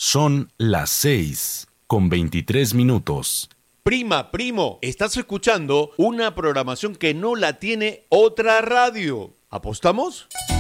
Son las 6:23. Prima, primo, estás escuchando una programación que no la tiene otra radio. ¿Apostamos?